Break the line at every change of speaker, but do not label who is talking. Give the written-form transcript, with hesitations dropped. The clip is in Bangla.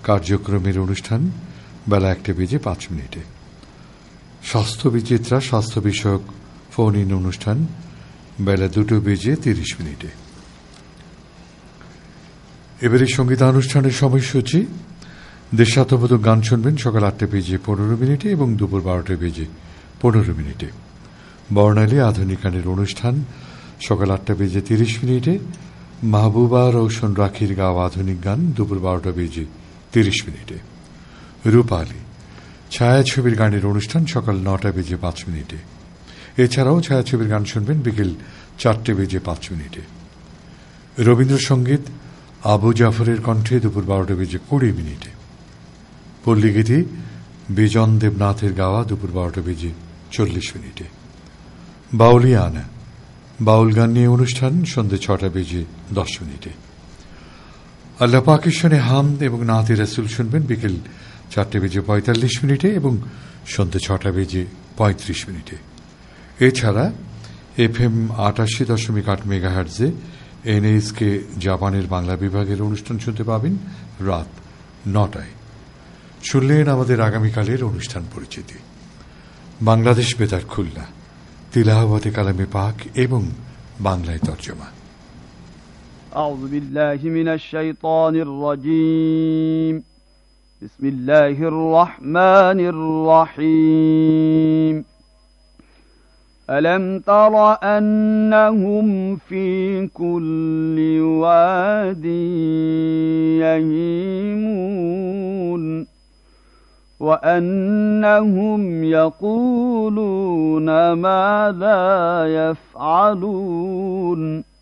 কার্যক্রমের অনুষ্ঠান বেলা 1:05। স্বাস্থ্য বিচিত্রা স্বাস্থ্য বিষয়ক ফোন ইন অনুষ্ঠান বেলা 2:30। এবারে সঙ্গীতানুষ্ঠানের সময়সূচি। দেশাত্মবোধক গান শুনবেন সকাল 8:15 এবং দুপুর 12:15। বর্ণালী আধুনিক গানের অনুষ্ঠান সকাল 8:30। মাহবুবা রৌশন রাখির গাওয়া আধুনিক গান দুপুর 12:30। রূপালী ছায়াছবির গানের অনুষ্ঠান সকাল 9:05। এছাড়াও ছায়াছবির গান শুনবেন বিকেল 4:05। রবীন্দ্রসঙ্গীত আবু জাফরের কণ্ঠে দুপুর 12:20। পল্লীগীতি বিজন দেবনাথের গাওয়া দুপুর 12:40। বাউলিয়ানা বাউল গান নিয়ে অনুষ্ঠান সন্ধ্যে 6:10। আল্লাহ পাকিস্তানে হামদ এবং নাতে রাসূল শুনবেন বিকেল 4:45 এবং সন্ধ্যে 6:35। এছাড়া FM 88.8 মেগাহার্টজে NSK জাপানের বাংলা বিভাগের অনুষ্ঠান শুনতে পাবেন রাত 9টায়। শুনলেন আমাদের আগামীকালের অনুষ্ঠান পরিচিতি। বাংলাদেশ বেতার খুলনা, তিলাওয়াতে কালামে পাক এবং বাংলায় তর্জমা।
আউযু বিল্লাহি মিনাশ শাইতানির রাজীম। বিসমিল্লাহির রহমানির রহিম। ألم تر أنهم في كل واد يهيمون وأنهم يقولون ما لا يفعلون